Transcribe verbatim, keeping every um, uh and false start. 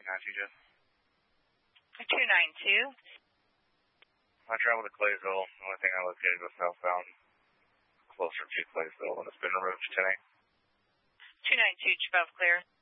nine two, Jeff? two nine two. I traveled to Claysville. The only thing I located was southbound, closer to Claysville, and it's been removed to ten eight. two nine two, twelve clear.